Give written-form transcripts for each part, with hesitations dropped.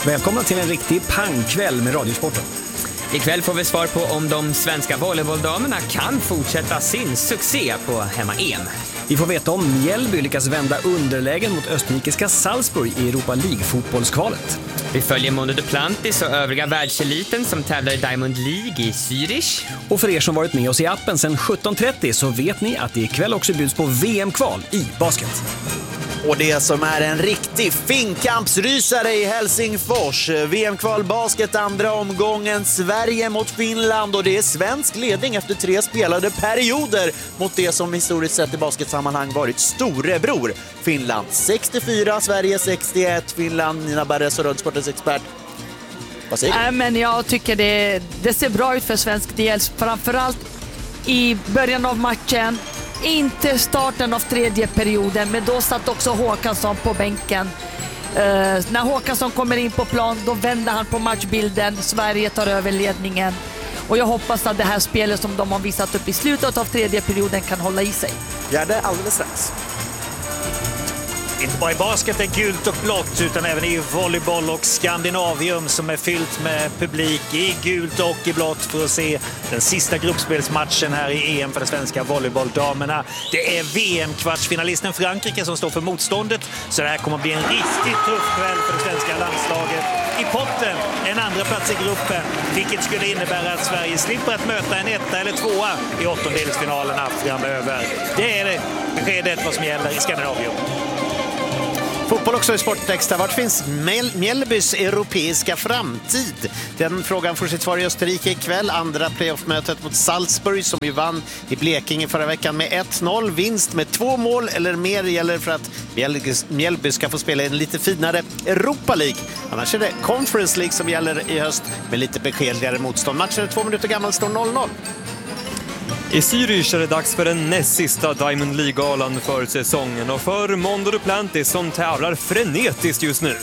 Välkomna till en riktig pangkväll med Radiosporten. Ikväll får vi svar på om de svenska volleybolldamerna kan fortsätta sin succé på hemma-EM. Vi får veta om Mjällby lyckas vända underlägen mot österrikiska Salzburg i Europa League-fotbollskvalet. Vi följer Mondo Duplantis och övriga världseliten som tävlar i Diamond League i Zürich. Och för er som varit med oss i appen sedan 17.30 så vet ni att det ikväll också bjuds på VM-kval i basket. Och det som är en riktig finkampsrysare i Helsingfors. VM-kval basket andra omgången, Sverige mot Finland, och det är svensk ledning efter 3 spelade perioder mot det som historiskt sett i basketsammanhang varit storebror. Finland 64, Sverige 61. Finland, Nina Barres och Radiosportens expert. Vad säger du? Men jag tycker det ser bra ut för svensk del, framförallt i början av matchen. Inte starten av tredje perioden, men då satt också Håkansson på bänken. När Håkansson kommer in på plan, då vänder han på matchbilden. Sverige tar över ledningen. Och jag hoppas att det här spelet som de har visat upp i slutet av tredje perioden kan hålla i sig. Gärde alldeles strax. Inte bara i basket är gult och blått utan även i volleyboll och Skandinavium som är fyllt med publik i gult och i blått för att se den sista gruppspelsmatchen här i EM för de svenska volleybolldamerna. Det är VM-kvartsfinalisten Frankrike som står för motståndet, så det här kommer att bli en riktigt tuff kväll för det svenska landslaget. I potten en andra plats i gruppen, vilket skulle innebära att Sverige slipper att möta en 1 eller 2 i åttondelsfinalerna framöver. Det är det beskedet vad som gäller i Skandinavium. Fotboll också i Sportextra. Vart finns Mjällbys europeiska framtid? Den frågan får sitt svar i Österrike ikväll. Andra playoffmötet mot Salzburg som ju vann i Blekinge förra veckan med 1-0. Vinst med 2 mål eller mer gäller för att Mjällby ska få spela i en lite finare Europa League. Annars är det Conference League som gäller i höst med lite beskedligare motstånd. Matchen är 2 minuter gammal, står 0-0. I Zürich är det dags för den näst sista Diamond League-galan för säsongen och för Mondo Duplantis som tävlar frenetiskt just nu.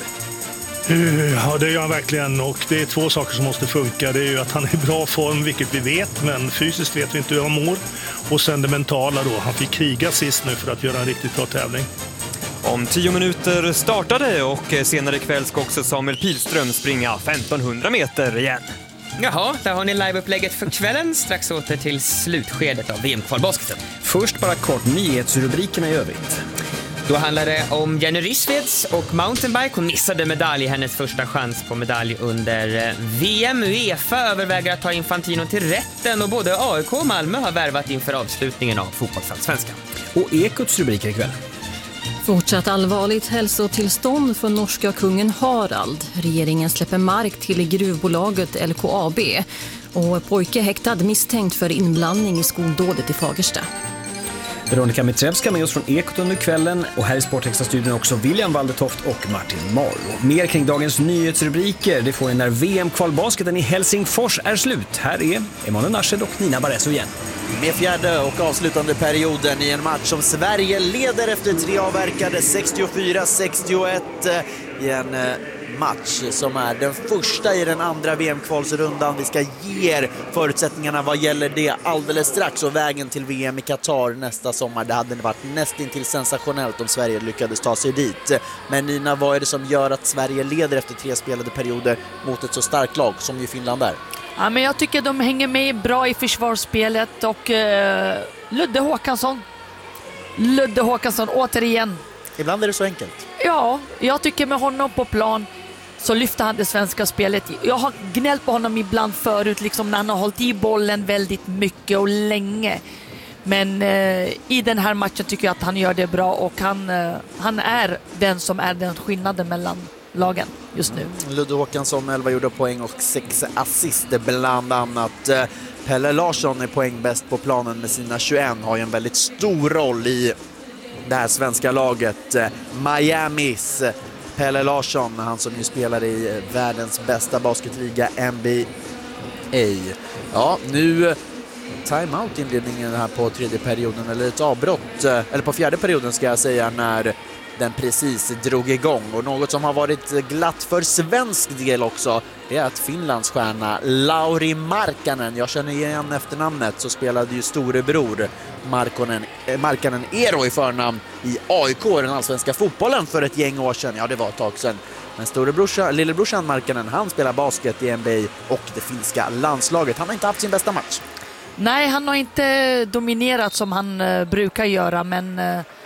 Ja, det gör han verkligen, och det är 2 saker som måste funka. Det är ju att han är i bra form, vilket vi vet, men fysiskt vet vi inte hur han mår. Och sen det mentala då. Han fick kriga sist nu för att göra en riktigt bra tävling. Om 10 minuter startade och senare ikväll ska också Samuel Pilström springa 1500 meter igen. Jaha, där har ni liveupplägget för kvällen. Strax åter till slutskedet av VM-kvalbasketen. Först bara kort nyhetsrubrikerna i övrigt. Då handlar det om Jenny Rissveds och mountainbike. Hon missade medalj, hennes första chans på medalj under VM. UEFA överväger att ta Infantino till rätten och både AIK och Malmö har värvat inför avslutningen av fotbollsallsvenskan. Och Ekots rubriker ikväll. Fortsatt allvarligt hälsotillstånd för norska kungen Harald. Regeringen släpper mark till gruvbolaget LKAB. Och pojke häktad misstänkt för inblandning i skoldådet i Fagersta. Veronica Mitrevska med oss från Ekot under kvällen, och här i Sportextra-studion också William Waldertoft och Martin Maro. Mer kring dagens nyhetsrubriker det får ni när VM-kvalbasketen i Helsingfors är slut. Här är Emanuel Narshed och Nina Barresso igen. Med fjärde och avslutande perioden i en match som Sverige leder efter 3 avverkade 64-61 i en match som är den första i den andra VM-kvalsrundan. Vi ska ge er förutsättningarna vad gäller det alldeles strax, och vägen till VM i Qatar nästa sommar. Det hade varit nästintill sensationellt om Sverige lyckades ta sig dit. Men Nina, vad är det som gör att Sverige leder efter 3 spelade perioder mot ett så starkt lag som ju Finland är? Ja, men jag tycker de hänger med bra i försvarsspelet, och Ludde Håkansson återigen. Ibland är det så enkelt. Ja, jag tycker med honom på plan så lyfter han det svenska spelet. Jag har gnällt på honom ibland förut, liksom när han har hållit i bollen väldigt mycket och länge. Men i den här matchen tycker jag att han gör det bra, och han är den som är den skillnaden mellan lagen just nu. Ludde Håkansson 11 gjorda poäng och 6 assister bland annat. Pelle Larsson är poängbäst på planen med sina 21, har ju en väldigt stor roll i det här svenska laget. Miamis Pelle Larsson, han som ju spelar i världens bästa basketliga NBA. Ja, nu timeout inledningen här på tredje perioden, eller ett avbrott, eller på fjärde perioden ska jag säga, när den precis drog igång. Och något som har varit glatt för svensk del också, det är att Finlands stjärna Lauri Markkanen, jag känner igen efternamnet, så spelade ju storebror Markkanen Eero i förnamn i AIK, den allsvenska fotbollen, för ett gäng år sedan. Ja, det var ett tag sedan. Men lillebrorsan Markkanen, han spelar basket i NBA och det finska landslaget. Han har inte haft sin bästa match. Nej, han har inte dominerat som han brukar göra, men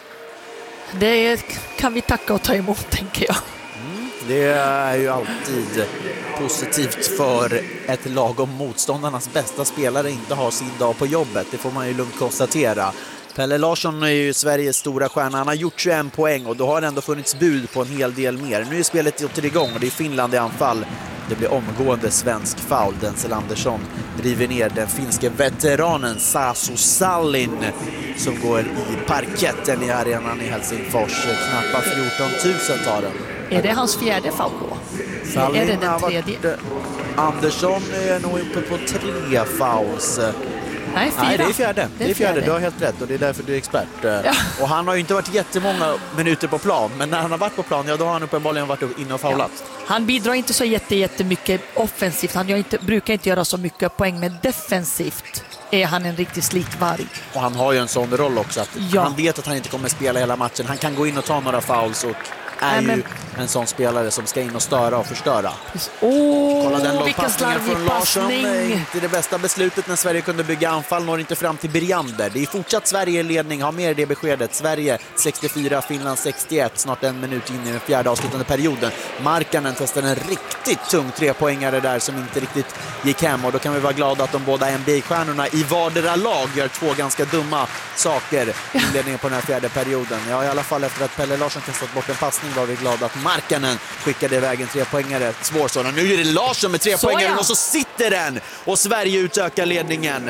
det kan vi tacka och ta emot, tänker jag. Det är ju alltid positivt för ett lag om motståndarnas bästa spelare inte har sin dag på jobbet. Det får man ju lugnt konstatera. Pelle Larsson är ju Sveriges stora stjärna. Han har gjort 21 poäng och då har det ändå funnits bud på en hel del mer. Nu är spelet återigång och det är Finland i anfall. Det blir omgående svensk foul. Denzel Andersson driver ner den finske veteranen Sasu Sallin som går i parketten i arenan i Helsingfors. Knappt 14 000 tar den. Är det hans fjärde foul då? Sallin, är det den tredje? Andersson är nog uppe på 3 fouls. Nej, 4. Nej, det är fjärde. Det är fjärde. Du har helt rätt och det är därför du är expert. Ja. Och han har ju inte varit jättemånga minuter på plan, men när han har varit på plan, ja, då har han uppenbarligen varit inne och faulat. Ja. Han bidrar inte så jättemycket offensivt. Han brukar inte göra så mycket poäng, men defensivt är han en riktigt slitvarg. Och han har ju en sån roll också att han vet att han inte kommer spela hela matchen. Han kan gå in och ta några fouls och är ju en sån spelare som ska in och störa och förstöra. Kolla den långpassningen från Larsson. Inte det bästa beslutet när Sverige kunde bygga anfall, når inte fram till Briander. Det är fortsatt Sverige i ledning, har mer det beskedet. Sverige 64, Finland 61, snart en minut in i den fjärde avslutande perioden. Markkanen testade en riktigt tung 3-poängare där som inte riktigt gick hem, och då kan vi vara glada att de båda NBA-stjärnorna i vardera lag gör 2 ganska dumma saker i inledningen på den här fjärde perioden. Ja, i alla fall efter att Pelle Larsson testat bort en passning var vi glada att Markkanen skickade iväg en 3-poängare. Svår sådan. Nu är det Larsson med 3-poängaren och så sitter den! Och Sverige utökar ledningen.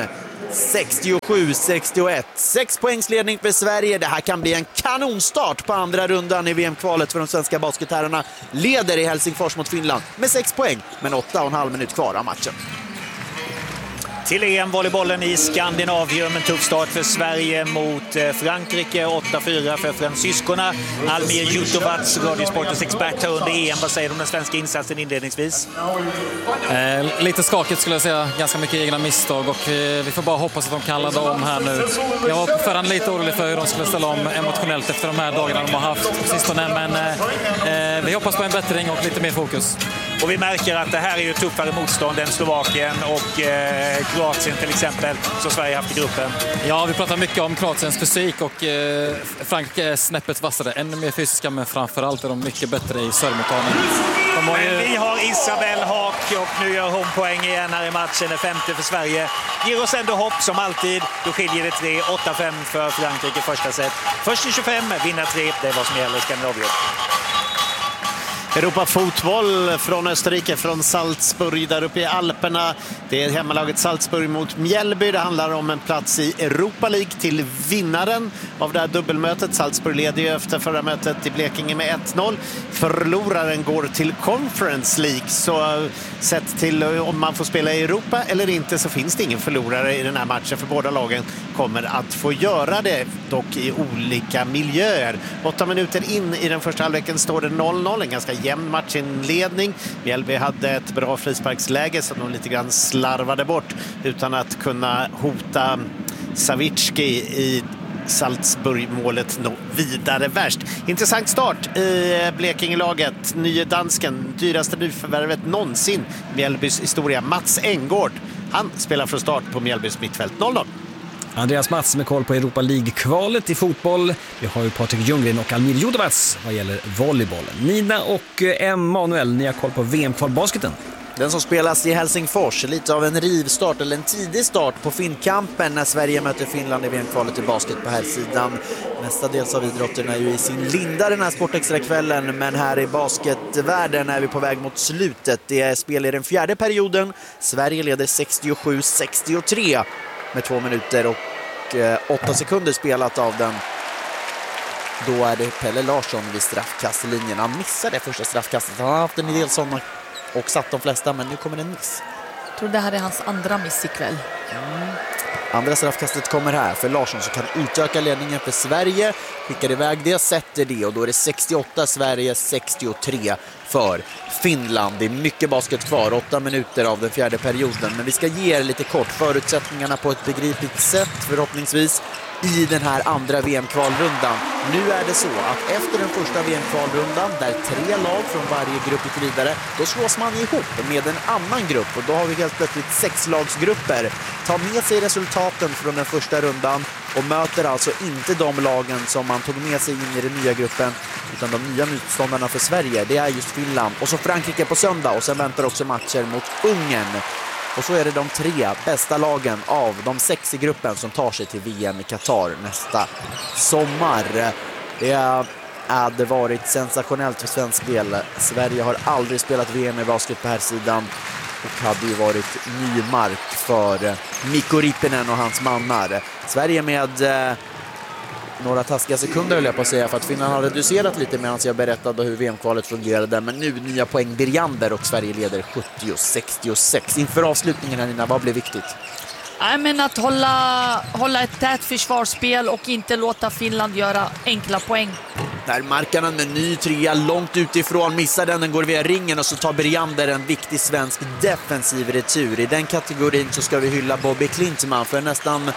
67-61. 6 poängs ledning för Sverige. Det här kan bli en kanonstart på andra rundan i VM-kvalet för de svenska basketherrarna. Leder i Helsingfors mot Finland med 6 poäng, men 8,5 minut kvar av matchen. Till EM-volleybollen i Skandinavium. En tuff start för Sverige mot Frankrike. 8-4 för fransyskorna. Almir Jutovac, Radiosportens expert här under EM. Vad säger du om den svenska insatsen inledningsvis? Lite skakigt skulle jag säga. Ganska mycket egna misstag. Och vi får bara hoppas att de kan ladda om här nu. Jag var på förhand lite orolig för hur de skulle ställa om emotionellt efter de här dagarna de har haft på sistone. Men vi hoppas på en bättring och lite mer fokus. Och vi märker att det här är ju tuffare motstånd än Slovakien och Kroatien till exempel, som Sverige haft i gruppen. Ja, vi pratar mycket om Kroatiens fysik och Frankrike är snäppet vassare. Ännu mer fysiska, men framförallt är de mycket bättre i servemottagning. Vi har Isabel Haak och nu gör hon poäng igen här i matchen. Den 5:e för Sverige. Ger oss ändå hopp som alltid. Då skiljer det 3, 8-5 för Frankrike första set. Först i 25, vinna 3. Det är vad som gäller i Skandinavien. Europa fotboll från Österrike, från Salzburg där uppe i Alperna. Det är hemmalaget Salzburg mot Mjällby. Det handlar om en plats i Europa League till vinnaren av det här dubbelmötet. Salzburg leder ju efter förra mötet i Blekinge med 1-0. Förloraren går till Conference League. Så sett till om man får spela i Europa eller inte så finns det ingen förlorare i den här matchen, för båda lagen kommer att få göra det, dock i olika miljöer. 8 minuter in i den första halvleken står det 0-0. En ganska jämn matchinledning. Mjällby hade ett bra frisparksläge som de lite grann slarvade bort utan att kunna hota Savicki i Salzburg-målet vidare värst. Intressant start i Blekingelaget. Nye dansken, dyraste nyförvärvet någonsin Mjällbys historia, Mats Engård. Han spelar från start på Mjällbys mittfält. 0-0. Andreas Mats med koll på Europa League-kvalet i fotboll. Vi har ju Patrik Ljunggren och Almir Jutovac vad gäller volleybollen. Nina och Manuel, ni har koll på VM-kvalbasketen. Den som spelas i Helsingfors, lite av en rivstart eller en tidig start på Finnkampen när Sverige möter Finland i VM-kvalet i basket på här sidan. Mestadels av idrotten är ju i sin linda den här sportextrakvällen, men här i basketvärlden är vi på väg mot slutet. Det är spel i den fjärde perioden. Sverige leder 67-63 med 2 minuter och 8 sekunder spelat av den. Då är det Pelle Larsson vid straffkastlinjen. Han missade det första straffkastet. Han har haft en del sådana och satt de flesta, men nu kommer en miss. tror det här är hans andra miss ikväll. Andra straffkastet kommer här för Larsson, som kan utöka ledningen för Sverige. Skickar iväg det, sätter det, och då är det 68 Sverige, 63 för Finland. Det är mycket basket kvar, 8 minuter av den fjärde perioden. Men vi ska ge er lite kort förutsättningarna på ett begripligt sätt förhoppningsvis i den här andra VM-kvalrundan. Nu är det så att efter den första VM-kvalrundan, där 3 lag från varje grupp gick vidare, då slås man ihop med en annan grupp, och då har vi helt plötsligt 6-lagsgrupper. Ta med sig resultaten från den första rundan och möter alltså inte de lagen som man tog med sig in i den nya gruppen, utan de nya motståndarna för Sverige, det är just Finland och så Frankrike på söndag, och sen väntar också matcher mot Ungern. Och så är det de 3 bästa lagen av de 6 i gruppen som tar sig till VM i Qatar nästa sommar. Det hade varit sensationellt för svensk del. Sverige har aldrig spelat VM i basket på här sidan, och hade ju varit ny mark för Mikko Rippinen och hans mannar. Sverige med några taskiga sekunder, höll jag på att säga, för att Finland har reducerat lite medan jag berättade hur VM-kvalet fungerade. Men nu nya poäng Birjander, och Sverige leder 70-66. Inför avslutningen här, Nina, vad blir viktigt? Men att hålla ett tät försvarsspel och inte låta Finland göra enkla poäng. Där Markkanen med ny trea långt utifrån, missar den går via ringen, och så tar Birjander en viktig svensk defensiv retur. I den kategorin så ska vi hylla Bobby Klintman, för nästan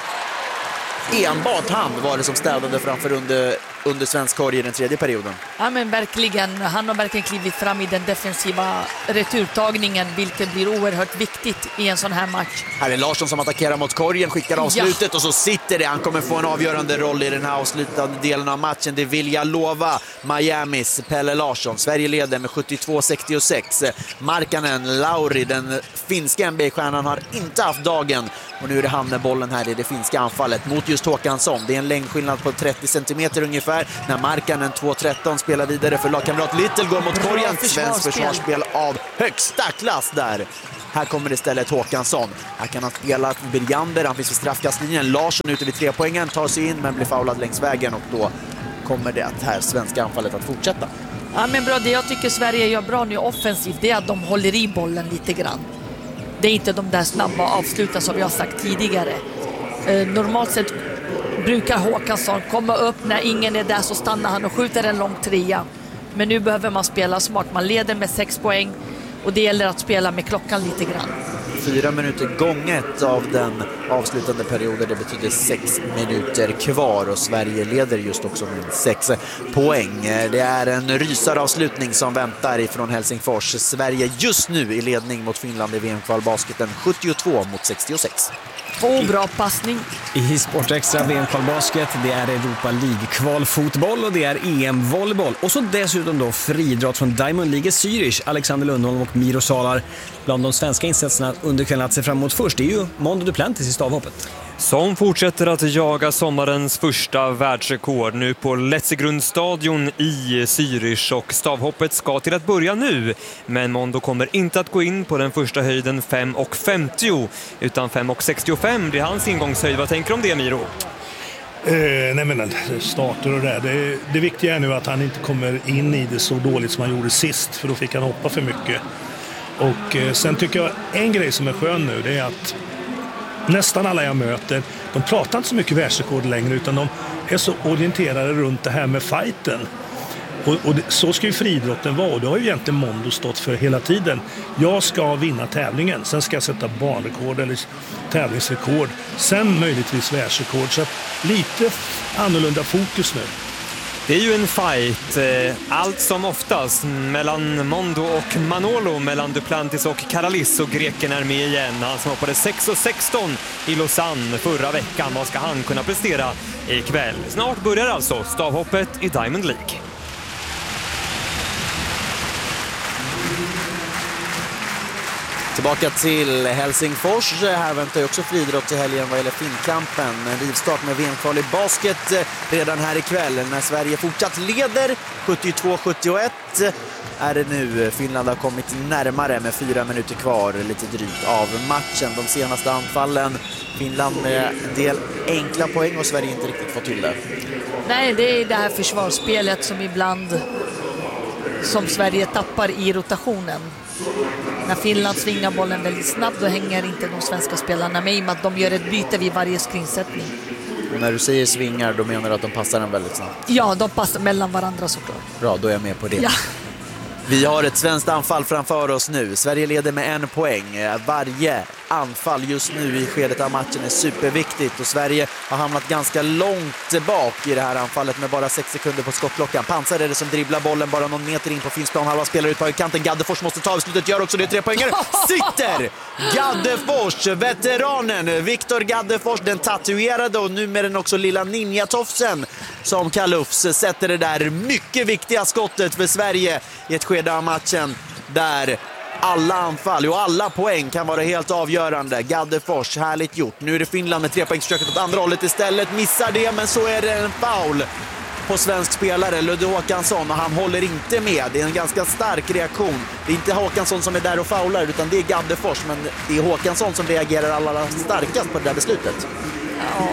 enbart han var det som städade framför under svensk korg i den tredje perioden. Ja, men verkligen. Han har verkligen klivit fram i den defensiva returtagningen, vilket blir oerhört viktigt i en sån här match. Här är Larsson som attackerar mot korgen, skickar avslutet, och så sitter det. Han kommer få en avgörande roll i den här avslutande delen av matchen. Det vill jag lova Miamis Pelle Larsson. Sverige leder med 72-66. Markkanen, Lauri, den finska NBA-stjärnan, har inte haft dagen. Och nu är det han med bollen här i det finska anfallet mot just Håkansson. Det är en längdskillnad på 30 centimeter ungefär. När Markkanen 2-13 spelar vidare för lagkamrat Little, går mot korgen. Svensk försvarsspel av högsta klass där. Här kommer det istället Håkansson. Här kan han spela Birjander, han finns vid straffkastlinjen. Larsson ute vid 3 poängen, tar sig in men blir foulad längs vägen, och då kommer det här svenska anfallet att fortsätta. Ja, men bra, det jag tycker Sverige gör bra nu offensivt, det är att de håller i bollen lite grann. Det är inte de där snabba avslutar som vi har sagt tidigare. Normalt sett brukar Håkansson komma upp, när ingen är där så stannar han och skjuter en lång trea. Men nu behöver man spela smart. Man leder med 6 poäng, och det gäller att spela med klockan lite grann. 4 minuter gånget av den avslutande perioden. Det betyder 6 minuter kvar, och Sverige leder just också med 6 poäng. Det är en rysaravslutning som väntar ifrån Helsingfors. Sverige just nu i ledning mot Finland i VM-kvalbasketen 72-66. Bra passning. I Sportextra VM-kvalbasket, det är Europa League-kvalfotboll och det är EM-volleyboll. Och så dessutom då friidrott från Diamond League Zürich. Alexander Lundholm och Miro Salar. Bland de svenska insatserna under kvällen att se fram emot först, det är ju Mondo Duplantis i stavhoppet. Som fortsätter att jaga sommarens första världsrekord nu på Letzigrundstadion i Zürich, och stavhoppet ska till att börja nu. Men Mondo kommer inte att gå in på den första höjden 5,50 utan 5,65 blir hans ingångshöjd. Vad tänker du om det, Miro? Nej, men starter och det viktiga är nu att han inte kommer in i det så dåligt som han gjorde sist, för då fick han hoppa för mycket. Och sen tycker jag en grej som är skön nu, det är att nästan alla jag möter, de pratar inte så mycket världsrekord längre, utan de är så orienterade runt det här med fighten. Och så ska ju friidrotten vara, och det har ju egentligen Mondo stått för hela tiden. Jag ska vinna tävlingen, sen ska jag sätta banrekord eller tävlingsrekord, sen möjligtvis världsrekord. Så lite annorlunda fokus nu. Det är ju en fight, allt som oftast, mellan Mondo och Manolo, mellan Duplantis och Karalis, och greken är med igen. Han som hoppade 6,16 i Lausanne förra veckan. Vad ska han kunna prestera ikväll? Snart börjar alltså stavhoppet i Diamond League. Tillbaka till Helsingfors. Här väntar ju också friidrott i helgen vad gäller Finnkampen. En rivstart med VM-kval i basket redan här ikväll när Sverige fortsatt leder 72-71. Är det nu. Finland har kommit närmare med 4 minuter kvar, lite drygt, av matchen. De senaste anfallen, Finland med en del enkla poäng och Sverige inte riktigt fått till det. Nej, det är det här försvarsspelet som ibland som Sverige tappar i rotationen. När Finland svingar bollen väldigt snabbt, då hänger inte de svenska spelarna med, i och med att de gör ett byte vid varje screensättning. Och när du säger svingar, då menar du att de passar den väldigt snabbt? Ja, de passar mellan varandra såklart. Bra, då är jag med på det. Ja. Vi har ett svenskt anfall framför oss nu. Sverige leder med 1 poäng. Varje anfall just nu i skedet av matchen är superviktigt. Och Sverige har hamnat ganska långt bak i det här anfallet med bara 6 sekunder på skottklockan. Pansar är det som dribblar bollen bara någon meter in på finsk plan. Halva spelar ut på högerkanten. Gaddefors måste ta avslutet. Gör också det. 3 poängare. Sitter! Gaddefors, veteranen. Viktor Gaddefors, den tatuerade och nu med den också lilla ninjatofsen som Kalufs sätter det där mycket viktiga skottet för Sverige i ett skede av matchen där alla anfall och alla poäng kan vara helt avgörande. Gaddefors, härligt gjort. Nu är det Finland med 3-poängsförsöket åt andra hållet istället. Missar det, men så är det en foul på svensk spelare, Ludde Håkansson, och han håller inte med. Det är en ganska stark reaktion. Det är inte Håkansson som är där och faular, utan det är Gaddefors, men det är Håkansson som reagerar allra starkast på det där beslutet. Ja,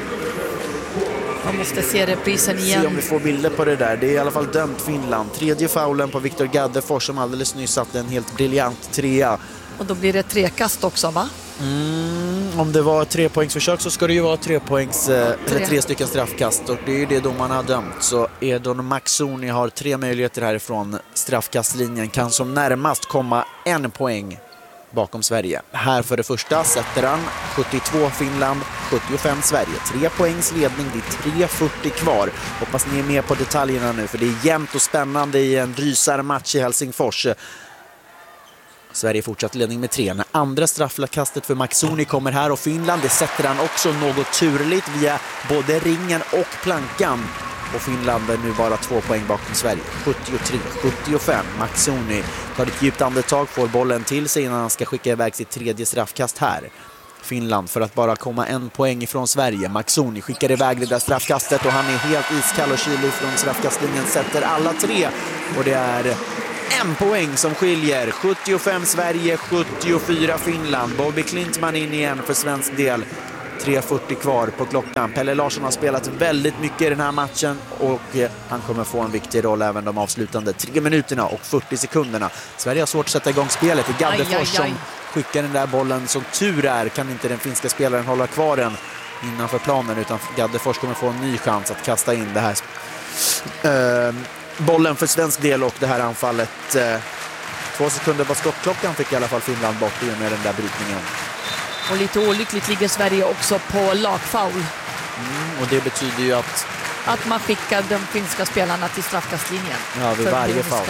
man måste se reprisen igen. Se om vi får bilder på det där. Det är i alla fall dömt Finland. 3:e faulen på Viktor Gaddefors som alldeles nyss satte en helt briljant 3. Och då blir det 3-kast också, va? Om det var 3-poängsförsök så ska det ju vara 3 stycken straffkast, och det är ju det domarna har dömt. Så Edon Maxoni har 3 möjligheter härifrån straffkastlinjen, kan som närmast komma 1 poäng bakom Sverige. Här för det första sätter han 72 Finland, 75 Sverige. 3 poängs ledning, det är 3:40 kvar. Hoppas ni är med på detaljerna nu, för det är jämnt och spännande i en rysarmatch i Helsingfors. Sverige fortsatt ledning med 3. När andra straffkastet för Maxoni kommer här, och Finland, det sätter han också något turligt via både ringen och plankan. Och Finland är nu bara 2 poäng bakom Sverige. 73-75. Maxoni tar ett djupt andetag, får bollen till sig innan han ska skicka iväg sitt 3:e straffkast här. Finland för att bara komma 1 poäng ifrån Sverige. Maxoni skickar iväg det där straffkastet och han är helt iskall och kylig från straffkastlinjen. Sätter alla 3 och det är 1 poäng som skiljer. 75 Sverige, 74 Finland. Bobby Klintman in igen för svensk del. 3:40 kvar på klockan. Pelle Larsson har spelat väldigt mycket i den här matchen och han kommer få en viktig roll även de avslutande 3 minuterna och 40 sekunderna. Sverige har svårt att sätta igång spelet. Det är Gaddefors som skickar den där bollen. Som tur är kan inte den finska spelaren hålla kvar den innanför planen, utan Gaddefors kommer få en ny chans att kasta in det här bollen för svensk del, och det här anfallet 2 sekunder på skottklockan fick i alla fall Finland bort i och med den där brytningen. Och lite olyckligt ligger Sverige också på lagfoul. Och det betyder ju att man skickar de finska spelarna till straffkastlinjen. Ja, vid varje foul.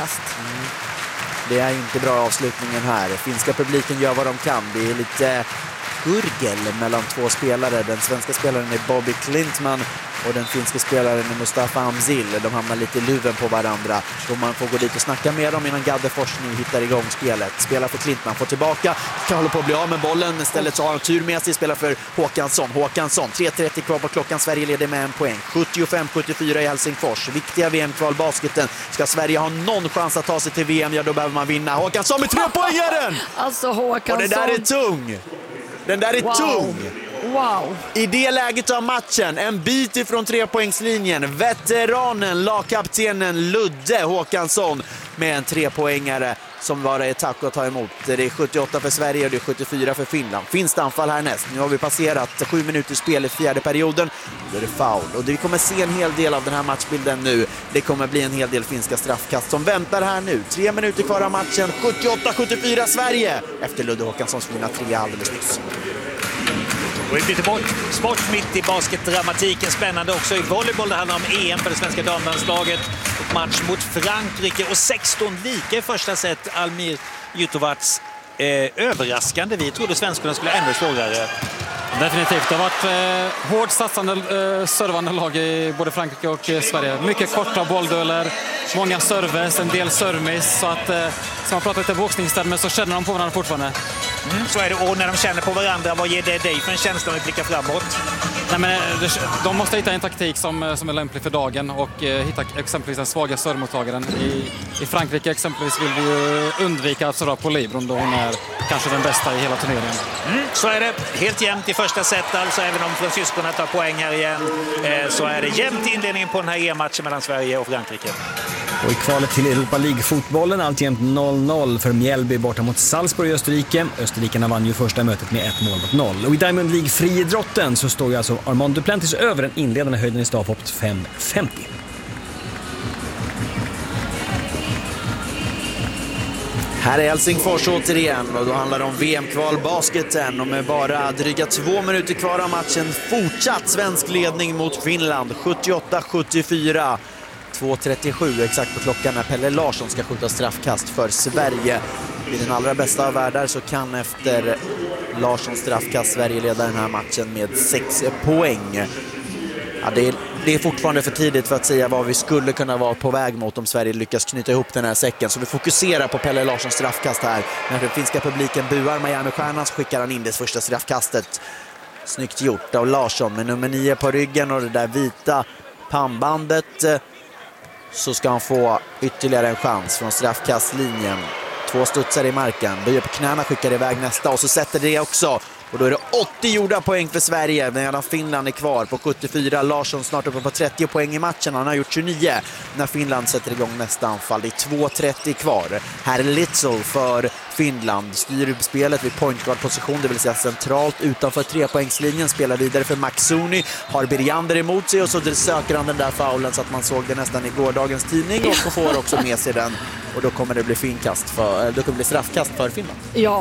Det är inte bra avslutningen här. Finska publiken gör vad de kan. Det är lite gurgel mellan 2 spelare. Den svenska spelaren är Bobby Klintman och den finska spelaren är Mustafa Amzil. De hamnar lite i luven på varandra. Och man får gå dit och snacka med dem innan Gaddefors nu hittar igång spelet. Spelar för Klintman, får tillbaka. Kan hålla på att bli av med bollen. Istället så har han tur med sig. Spelar för Håkansson. 3:30 kvar på klockan. Sverige leder med 1 poäng. 75-74 i Helsingfors. Viktiga VM-kvalbasketen. Ska Sverige ha någon chans att ta sig till VM, ja då behöver man vinna. Håkansson med 3-poängaren! Alltså Håkansson. Och det där är tung. Den där är tung. Wow. I det läget av matchen, en bit ifrån 3-poängslinjen, veteranen, lagkaptenen Ludde Håkansson med en 3-poängare som bara är tack att ta emot. Det är 78 för Sverige och det är 74 för Finland. Finns det anfall härnäst? Nu har vi passerat 7 minuter spel i 4:e perioden. Då är det foul. Och vi kommer se en hel del av den här matchbilden nu. Det kommer bli en hel del finska straffkast som väntar här nu. 3 minuter kvar av matchen. 78-74 Sverige. Efter Ludde Håkanssons fina 3 alldeles nyss. Och vi byter bort sport mitt i basketdramatiken. Spännande också i volleyboll. Det handlar om EM för det svenska damlandslaget. Och match mot Frankrike och 16 lika i första set. Almir Jutovats överraskande. Vi trodde svenskarna skulle ännu svårare. Definitivt. Det har varit hårt satsande servande lag i både Frankrike och Sverige. Mycket korta bolldueller, många serves, en del service. Så att, som man pratar lite boxningstermer så känner de på varandra fortfarande. Så är det, och när de känner på varandra, vad ger det dig för en känsla att blicka framåt? Nej, men de måste hitta en taktik som är lämplig för dagen och hitta exempelvis den svaga servemottagaren. I Frankrike exempelvis vill vi undvika att serva på Libron då hon är kanske den bästa i hela turneringen. Så är det helt jämnt i första set, alltså även om fransyskorna tar poäng här igen så är det jämnt i inledningen på den här EM-matchen mellan Sverige och Frankrike. Och i kvalet till Europa League-fotbollen alltjämt 0-0 för Mjällby borta mot Salzburg i Österrike. Österrikarna vann ju första mötet med 1-0. Och i Diamond League-friidrotten så står ju alltså Armand Duplantis över den inledande höjden i stavhoppet 5,50. Här är Helsingfors återigen och då handlar det om VM-kvalbasketen och med bara dryga 2 minuter kvar av matchen fortsatt svensk ledning mot Finland 78-74. 2.37 exakt på klockan när Pelle Larsson ska skjuta straffkast för Sverige. I den allra bästa av världar så kan efter Larssons straffkast Sverige leda den här matchen med 6 poäng. Ja, det är fortfarande för tidigt för att säga vad vi skulle kunna vara på väg mot om Sverige lyckas knyta ihop den här säcken. Så vi fokuserar på Pelle Larssons straffkast här. När den finska publiken buar Miami-stjärnan så skickar han in det första straffkastet. Snyggt gjort av Larsson med nummer 9 på ryggen och det där vita pannbandet. Så ska han få ytterligare en chans från straffkastlinjen. 2 studsar i marken, böjer på knäna, skickar iväg nästa och så sätter det också. Och då är det 80 gjorda poäng för Sverige medan Finland är kvar på 74. Larsson snart uppe på 30 poäng i matchen. Han har gjort 29 när Finland sätter igång nästa anfall. Det är 2.30 kvar. Här är Litzel för Finland. Styr spelet vid pointguard-position, det vill säga centralt utanför 3-poängslinjen. Spelar vidare för Maxuni. Har Birjander emot sig och så söker han den där faulen så att man såg det nästan i gårdagens tidning och får också med sig den. Och då kommer det bli straffkast för Finland. Ja.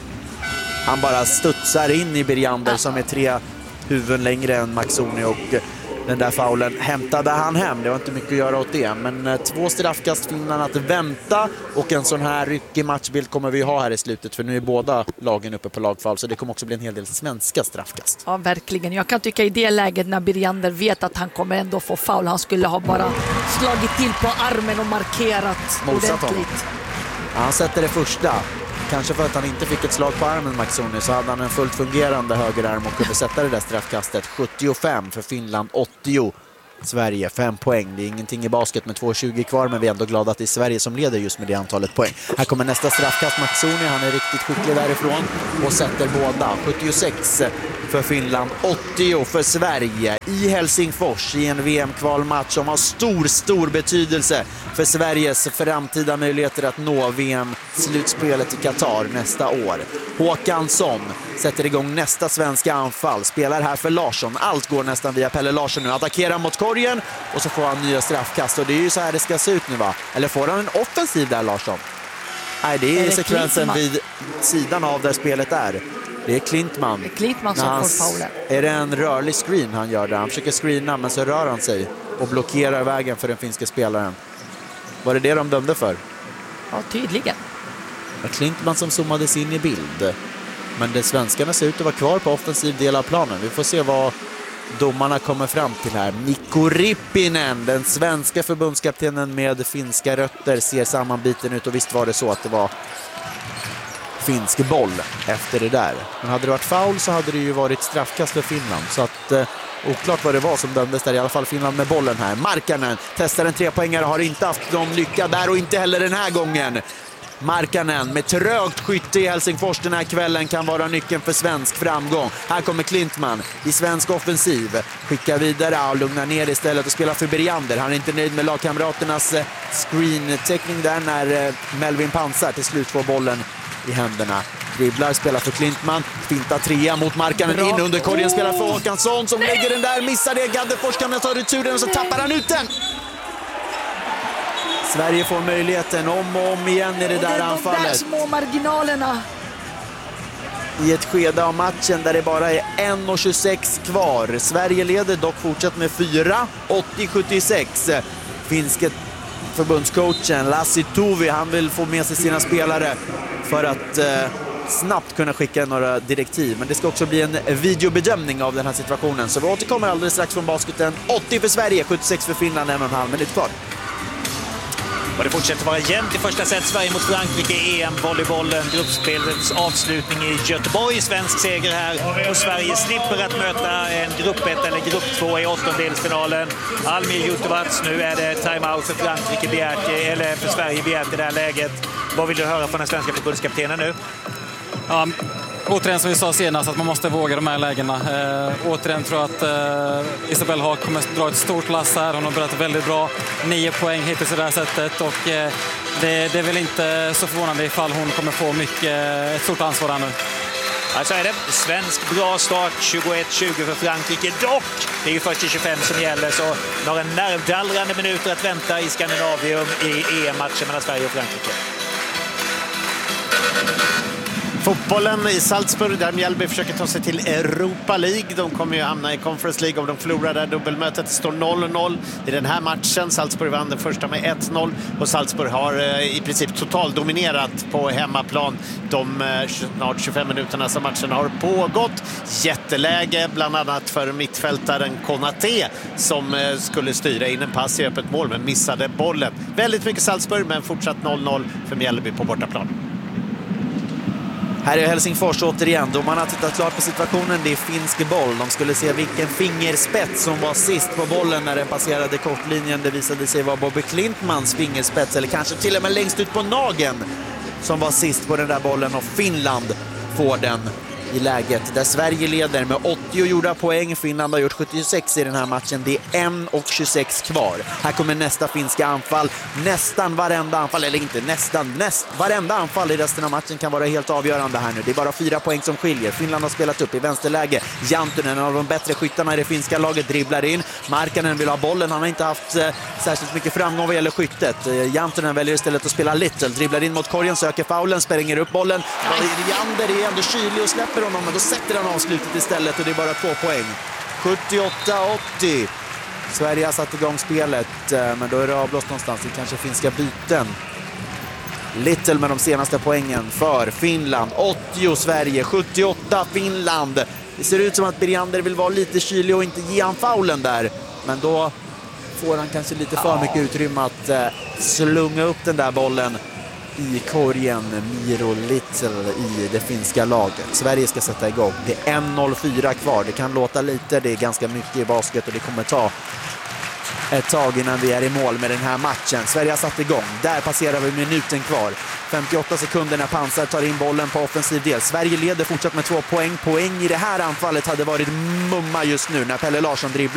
Han bara studsar in i Birjander som är 3 huvuden längre än Maxoni och den där faulen hämtade han hem. Det var inte mycket att göra åt det. Men 2 straffkast Finland att vänta och en sån här ryckig matchbild kommer vi ha här i slutet för nu är båda lagen uppe på lagfaul så det kommer också bli en hel del svenska straffkast. Ja, verkligen. Jag kan tycka i det läget när Birjander vet att han kommer ändå få foul. Han skulle ha bara slagit till på armen och markerat ordentligt. Ja, han sätter det första. Kanske för att han inte fick ett slag på armen Maxoni så hade han en fullt fungerande högerarm och kunde sätta det där straffkastet. 75 för Finland, 80 Sverige, 5 poäng. Det är ingenting i basket med 2.20 kvar men vi är ändå glada att det är Sverige som leder just med det antalet poäng. Här kommer nästa straffkast Maxoni, han är riktigt skicklig därifrån och sätter båda. 76 för Finland, 80 för Sverige i Helsingfors i en VM-kvalmatch som har stor betydelse för Sveriges framtida möjligheter att nå VM-slutspelet i Qatar nästa år. Håkansson sätter igång nästa svenska anfall, spelar här för Larsson. Allt går nästan via Pelle Larsson nu. Attackerar mot korgen och så får han nya straffkast och det är ju så här det ska se ut nu va? Eller får han en offensiv där Larsson? Nej, det är sekvensen vid sidan av där spelet är. Det är Klintman. Det är Klintman som får faulen. Är det en rörlig screen han gör där? Han försöker screena men så rör han sig och blockerar vägen för den finska spelaren. Var det de dömde för? Ja, tydligen. Det var Klintman som zoomades in i bild. Men det svenskarna ser ut att vara kvar på offensiv del av planen. Vi får se vad domarna kommer fram till här. Mikko Rippinen, den svenska förbundskaptenen med finska rötter, ser sammanbiten ut och visst var det så att det var finsk boll efter det där. Men hade det varit foul så hade det ju varit straffkast för Finland. Så att oklart vad det var som dömdes där. I alla fall Finland med bollen här. Markkanen testar en 3-poängare, har inte haft någon lycka där och inte heller den här gången. Markkanen med trögt skytte i Helsingfors den här kvällen kan vara nyckeln för svensk framgång. Här kommer Klintman i svensk offensiv. Skickar vidare och lugnar ner istället och spelar för Birjander. Han är inte nöjd med lagkamraternas screen-täckning där när Melvin Pansar till slut får bollen i händerna. Dribblar, spelar för Klintman. Finta 3 mot Markkanen in under korgen. Spelar för Håkansson som lägger den där. Missar det. Gaddefors kan ta returen och så tappar han ut den. Sverige får möjligheten om och om igen i det där anfallet. De där små marginalerna. I ett skede av matchen där det bara är 1.26 kvar. Sverige leder dock fortsatt med 4. 80-76. Finske förbundscoachen Lassi Tuvi, han vill få med sig sina spelare för att snabbt kunna skicka några direktiv. Men det ska också bli en videobedömning av den här situationen. Så vi återkommer alldeles strax från basketen. 80 för Sverige, 76 för Finland, 1,5 minut kvar. Och det fortsätter vara jämnt i första set. Sverige mot Frankrike i EM-volleybollen. Gruppspelets avslutning i Göteborg. Svensk seger här. Och Sverige slipper att möta en grupp 1 eller grupp 2 i åttondelsfinalen. Almir Jutovac, nu är det timeout för Frankrike begärt, eller för Sverige begärt i det här läget. Vad vill du höra från den svenska förbundskaptenen nu? Ja, återigen som vi sa senast, att man måste våga de här lägena. Återigen tror jag att Isabelle Haag kommer dra ett stort lass här. Hon har börjat väldigt bra. 9 poäng hittills i det här sättet. Och det är väl inte så förvånande ifall hon kommer få ett stort ansvar här nu. Ja, så är det. Svensk bra start, 21-20 för Frankrike. Dock, det är ju först 25 som gäller, så några nervdallrande minuter att vänta i Skandinavium i EM-matchen mellan Sverige och Frankrike. Fotbollen i Salzburg, där Mjällby försöker ta sig till Europa League. De kommer ju hamna i Conference League om de förlorar där. Dubbelmötet står 0-0 i den här matchen. Salzburg vann den första med 1-0 och Salzburg har i princip totaldominerat på hemmaplan de snart 25 minuterna som matchen har pågått. Jätteläge bland annat för mittfältaren Konaté som skulle styra in en pass i öppet mål men missade bollen. Väldigt mycket Salzburg, men fortsatt 0-0 för Mjällby på bortaplan. Här är Helsingfors återigen. Domarna har tittat klart på situationen. Det är finsk boll. De skulle se vilken fingerspets som var sist på bollen när den passerade kortlinjen. Det visade sig vara Bobby Klintmans fingerspets, eller kanske till och med längst ut på nageln, som var sist på den där bollen, och Finland får den i läget där Sverige leder med 80 gjorda poäng. Finland har gjort 76 i den här matchen. Det är 1:26 kvar. Här kommer nästa finska anfall. Nästan varenda anfall, eller inte nästan, varenda anfall i resten av matchen kan vara helt avgörande här nu. Det är bara 4 poäng som skiljer. Finland har spelat upp i vänsterläge. Jantunen, en av de bättre skyttarna i det finska laget, dribblar in. Markkanen vill ha bollen. Han har inte haft särskilt mycket framgång vad gäller skyttet. Jantunen väljer istället att spela Little. Dribblar in mot korgen, söker faulen, spränger upp bollen. Jander är ändå kylig och släpper honom, men då sätter han avslutet istället och det är bara 2 poäng. 78-80. Sverige har satt igång spelet, men då är det avblåst någonstans. Det kanske finska byten. Little med de senaste poängen för Finland. 80 Sverige, 78 Finland. Det ser ut som att Beriander vill vara lite kylig och inte ge han faulen där, men då får han kanske lite för mycket utrymme att slunga upp den där bollen i korgen. Miro Little i det finska laget. Sverige ska sätta igång. Det är 1:04 kvar. Det kan låta lite, det är ganska mycket i basket och det kommer ta ett tag innan vi är i mål med den här matchen. Sverige har satt igång. Där passerar vi minuten kvar. 58 sekunder när Pansar tar in bollen på offensiv del. Sverige leder fortsatt med 2 poäng. Poäng i det här anfallet hade varit mumma just nu när Pelle Larsson dribblar.